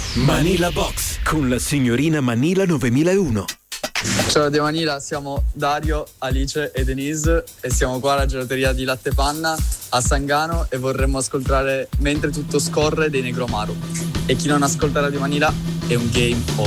Manila Box con la signorina Manila 9001. Ciao Radio Manila, siamo Dario, Alice e Denise e siamo qua alla gelateria di Latte Panna a Sangano e vorremmo ascoltare Mentre tutto scorre dei Negromaro. E chi non ascolta Radio Manila è un game over.